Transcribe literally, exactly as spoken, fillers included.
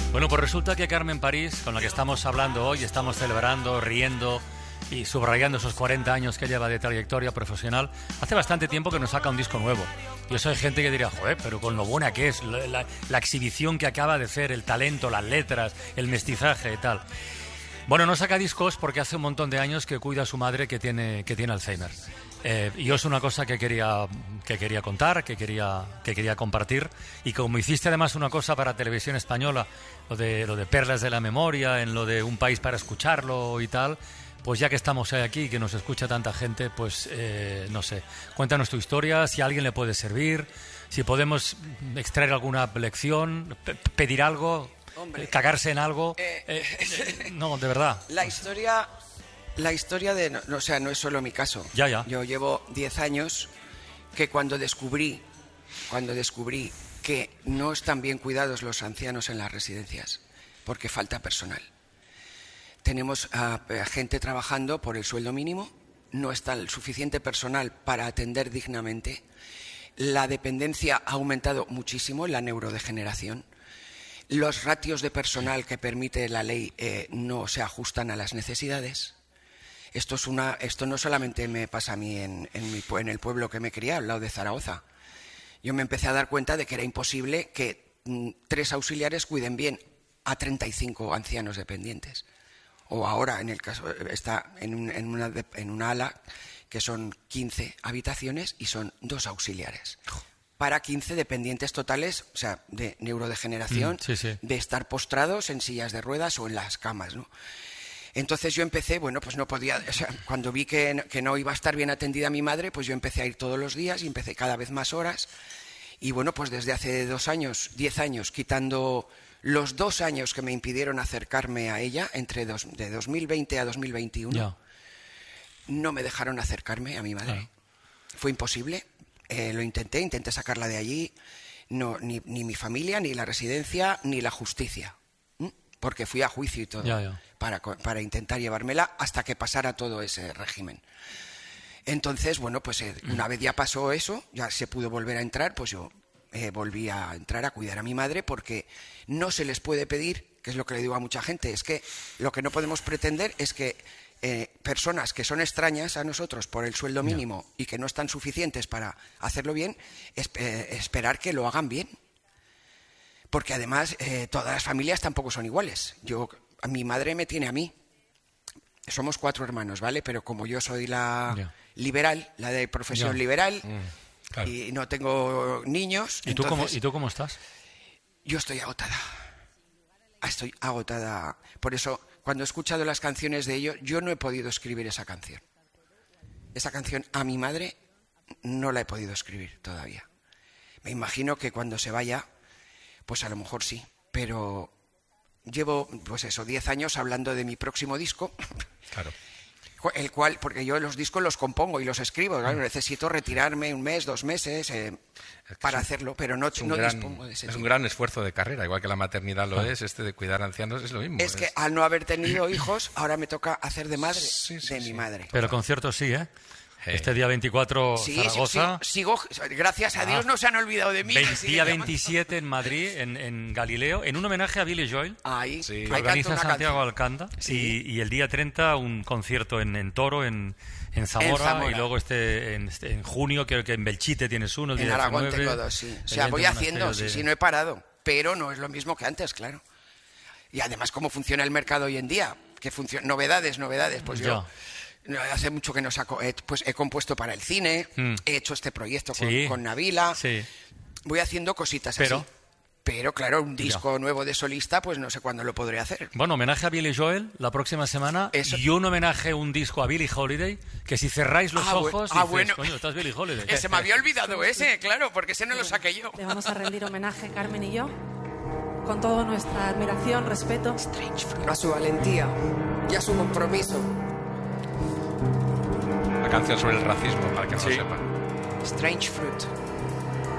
Bueno, pues resulta que Carmen París, con la que estamos hablando hoy, estamos celebrando, riendo y subrayando esos cuarenta años que lleva de trayectoria profesional, hace bastante tiempo que nos saca un disco nuevo. Y eso hay gente que dirá, joder, pero con lo buena que es, la, la, la exhibición que acaba de hacer, el talento, las letras, el mestizaje y tal. Bueno, no saca discos porque hace un montón de años que cuida a su madre que tiene, que tiene Alzheimer. Eh, y es una cosa que quería, que quería contar, que quería, que quería compartir. Y como hiciste además una cosa para Televisión Española, lo de, lo de Perlas de la Memoria, en lo de Un País para Escucharlo y tal, pues ya que estamos aquí, que nos escucha tanta gente, pues eh, no sé, cuéntanos tu historia, si a alguien le puede servir, si podemos extraer alguna lección, p- pedir algo, Hombre, cagarse en algo. eh, Eh, no, de verdad. La historia, la historia de, no, o sea, no es solo mi caso. Ya, ya. Yo llevo diez años que cuando descubrí, cuando descubrí que no están bien cuidados los ancianos en las residencias, porque falta personal. Tenemos a, a gente trabajando por el sueldo mínimo, no está el suficiente personal para atender dignamente. La dependencia ha aumentado muchísimo, la neurodegeneración. Los ratios de personal que permite la ley eh, no se ajustan a las necesidades. Esto, es una, esto no solamente me pasa a mí en, en, mi, en el pueblo que me he criado, al lado de Zaragoza. Yo me empecé a dar cuenta de que era imposible que mm, tres auxiliares cuiden bien a treinta y cinco ancianos dependientes. O ahora, en el caso, está en, un, en, una, en una ala que son quince habitaciones y son dos auxiliares. Para quince dependientes totales, o sea, de neurodegeneración, Mm, sí, sí. de estar postrados en sillas de ruedas o en las camas, ¿no? Entonces yo empecé, bueno, pues no podía, o sea, cuando vi que, que no iba a estar bien atendida mi madre, pues yo empecé a ir todos los días y empecé cada vez más horas. Y bueno, pues desde hace dos años, diez años, quitando los dos años que me impidieron acercarme a ella, entre dos, de dos mil veinte a dos mil veintiuno, Ya. no me dejaron acercarme a mi madre. Claro. Fue imposible. Eh, lo intenté, intenté sacarla de allí, no, ni, ni mi familia, ni la residencia, ni la justicia, ¿m? Porque fui a juicio y todo, Ya, ya. Para, para intentar llevármela hasta que pasara todo ese régimen. Entonces, bueno, pues eh, una vez ya pasó eso, ya se pudo volver a entrar, pues yo eh, volví a entrar a cuidar a mi madre, porque no se les puede pedir, que es lo que le digo a mucha gente, es que lo que no podemos pretender es que Eh, personas que son extrañas a nosotros por el sueldo mínimo y que no están suficientes para hacerlo bien, es, eh, esperar que lo hagan bien. Porque además eh, todas las familias tampoco son iguales. Yo, mi madre me tiene a mí. Somos cuatro hermanos, ¿vale? Pero como yo soy la Ya. liberal, la de profesión Ya. liberal, Mm, claro. y no tengo niños, ¿Y tú, cómo, entonces ¿Y tú cómo estás? yo estoy agotada. Estoy agotada. Por eso, cuando he escuchado las canciones de ellos, yo no he podido escribir esa canción. Esa canción a mi madre no la he podido escribir todavía. Me imagino que cuando se vaya, pues a lo mejor sí. Pero llevo, pues eso, diez años hablando de mi próximo disco. Claro. El cual, porque yo los discos los compongo y los escribo, claro, necesito retirarme un mes, dos meses eh, para es un, hacerlo, pero no, es un no gran, dispongo de ese Es un tiempo. gran esfuerzo de carrera, igual que la maternidad lo Ah. es, este de cuidar ancianos es lo mismo. Es que al no haber tenido hijos, ahora me toca hacer de madre Sí, sí, de sí. mi madre. Pero conciertos sí, ¿eh? Eh. Este día veinticuatro, Sí, sí, Zaragoza. sí, sigo, gracias a Dios Ah. no se han olvidado de mí. Vein- me siguen día llamando. veintisiete en Madrid, en, en Galileo, en un homenaje a Billy Joel. Ahí, Sí. ahí Que canto organiza una Santiago canción. Alcanda. Sí. Y, y el día treinta un concierto en, en Toro, en, en, Zamora, Zamora. y luego este en, este- en junio, creo que en Belchite tienes uno, el En día Aragón diecinueve. tengo dos, sí. O el sea, día voy del haciendo, monasterio sí, de- sí, no he parado, pero no es lo mismo que antes, claro. Y además, cómo funciona el mercado hoy en día, que funciona, novedades, novedades, pues yo... no, hace mucho que no saco, eh, pues he compuesto para el cine, Mm. he hecho este proyecto con, Sí. con Nabila, Sí. voy haciendo cositas Pero- así. Pero claro, un disco nuevo de solista, pues no sé cuándo lo podré hacer. Bueno, homenaje a Billy Joel la próxima semana Eso- y un homenaje, un disco a Billie Holiday, que si cerráis los Ah, bu- ojos, ah, dices, bueno. coño, estás Billie Holiday. Eh, se me había olvidado ese, claro, porque ese no lo saqué yo. Le vamos a rendir homenaje, Carmen y yo, con toda nuestra admiración, respeto. A su valentía y a su compromiso. La canción sobre el racismo, para que no Sí. lo sepa. Strange Fruit.